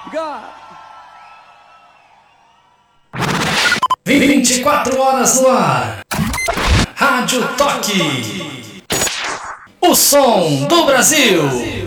God. 24 horas no ar. Rádio Toque. O som do Brasil.